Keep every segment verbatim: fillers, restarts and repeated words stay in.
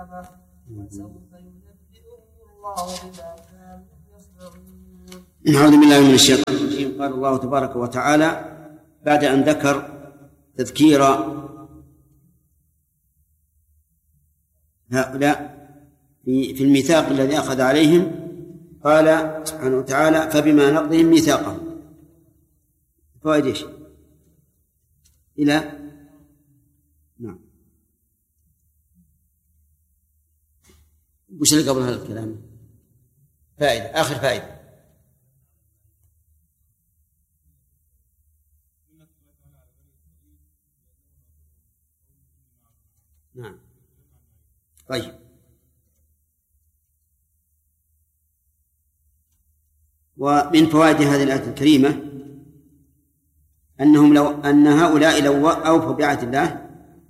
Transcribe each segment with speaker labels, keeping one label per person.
Speaker 1: القيامة وسوف ينبئهم الله بما كانوا يصنعون.
Speaker 2: أعوذ بالله من الشيطان الرجيم. قال الله تبارك وتعالى بعد أن ذكر تذكير هؤلاء في الميثاق الذي أخذ عليهم، قال سبحانه وتعالى فبما نقضهم ميثاقهم. فوائد ايش؟ إلى نعم وش اللي قبل هذا الكلام؟ فائدة، آخر فائدة. نعم طيب. ومن فوائد هذه الآية الكريمة أنهم لو أن هؤلاء لو أوفوا بعهد الله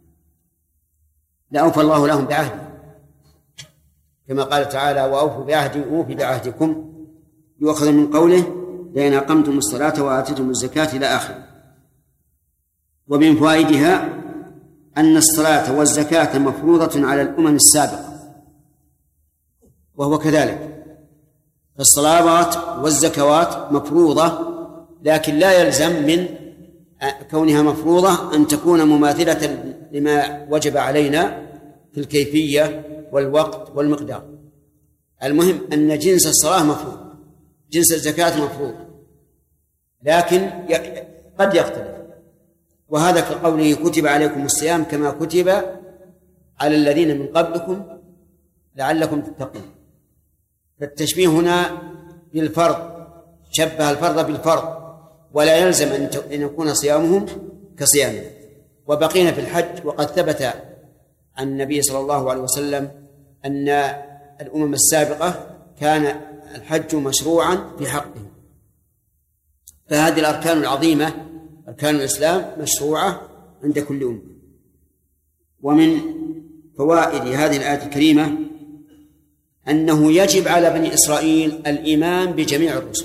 Speaker 2: لأوفى الله لهم بعهده، كما قال تعالى وأوفوا بعهدي أوفي بعهدكم، يؤخذ من قوله لئن أقمتم الصلاة وآتيتم الزكاة إلى آخره. ومن فوائدها أن الصلاة والزكاة مفروضة على الأمم السابقة، وهو كذلك، فالصلوات والزكوات مفروضة، لكن لا يلزم من كونها مفروضة أن تكون مماثلة لما وجب علينا في الكيفية والوقت والمقدار. المهم أن جنس الصلاة مفروض، جنس الزكاة مفروض، لكن قد يختلف، وهذا كقوله كتب عليكم الصيام كما كتب على الذين من قبلكم لعلكم تتقون. فالتشبيه هنا بالفرض، شبه الفرض بالفرض، ولا يلزم أن يكون صيامهم كصيامنا. وبقينا في الحج، وقد ثبت عن النبي صلى الله عليه وسلم أن الأمم السابقة كان الحج مشروعا في حقهم، فهذه الأركان العظيمة أركان الإسلام مشروعة عند كل أمة. ومن فوائد هذه الآية الكريمة أنه يجب على بني إسرائيل الإيمان بجميع الرسل،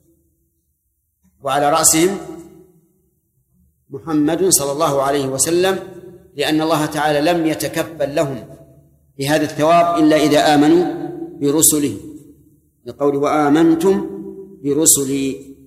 Speaker 2: وعلى رأسهم محمد صلى الله عليه وسلم، لأن الله تعالى لم يتكفل لهم بهذا الثواب إلا إذا آمنوا برسله، لقوله وآمنتم برسلي.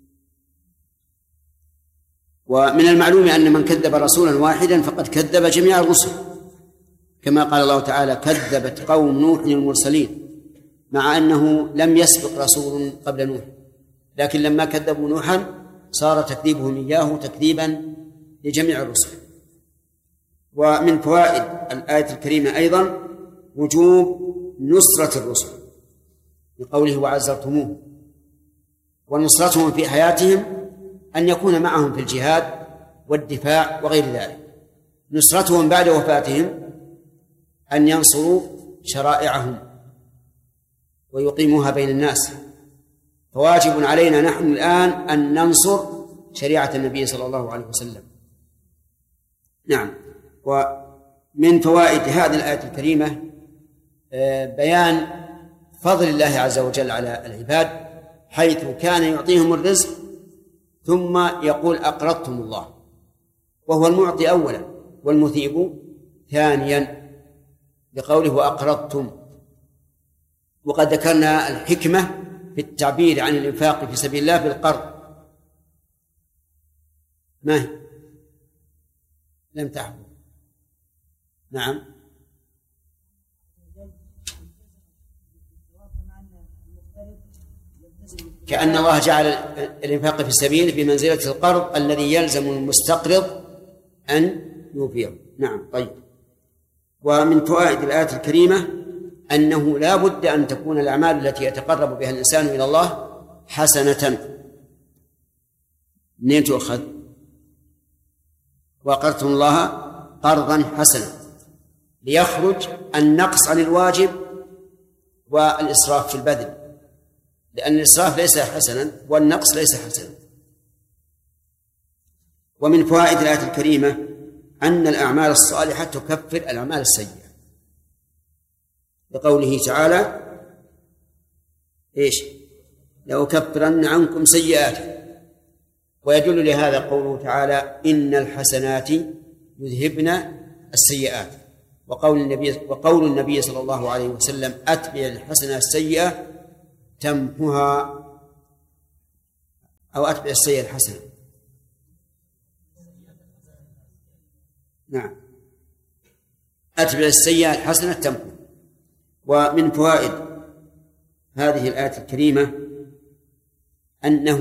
Speaker 2: ومن المعلوم أن من كذب رسولا واحدا فقد كذب جميع الرسل، كما قال الله تعالى كذبت قوم نوح المرسلين، مع أنه لم يسبق رسول قبل نوح، لكن لما كذبوا نوحا صار تكذيبهم إياه تكذيبا لجميع الرسل. ومن فوائد الآية الكريمة أيضا وجوب نصرة الرسل، بقوله وعزرتموه، ونصرتهم في حياتهم أن يكون معهم في الجهاد والدفاع وغير ذلك. نصرتهم بعد وفاتهم أن ينصروا شرائعهم ويقيموها بين الناس، فواجب علينا نحن الآن أن ننصر شريعة النبي صلى الله عليه وسلم. نعم. ومن فوائد هذه الآية الكريمة بيان فضل الله عز وجل على العباد، حيث كان يعطيهم الرزق ثم يقول أقرضتم الله، وهو المعطي أولا والمثيب ثانيا، بقوله وأقرضتم. وقد ذكرنا الحكمة في التعبير عن الإنفاق في سبيل الله بالقرض. ما هي؟ لم تحفظ. نعم. كأن الله جعل الإنفاق في السبيل بمنزلة القرض الذي يلزم المستقرض أن يوفيه. نعم. طيب. ومن فوائد الآية الكريمة أنه لا بد أن تكون الأعمال التي يتقرب بها الإنسان إلى الله حسنة. منين تؤخذ؟ وأقرضتم الله قرضا حسنا، ليخرج النقص عن الواجب والإسراف في البذل، لأن الإسراف ليس حسنا والنقص ليس حسنا. ومن فوائد الآية الكريمة أن الأعمال الصالحة تكفر الأعمال السيئة، بقوله تعالى إيش؟ لأكفرن عنكم سيئاتكم. ويدل لهذا قوله تعالى إن الحسنات يذهبن السيئات. وقول النبي وقول النبي صلى الله عليه وسلم أتبع الحسنة السيئة تمحها، أو أتبع السيئة الحسنة. نعم، أتبع السيئة الحسنة تمحها. ومن فوائد هذه الآية الكريمة أنه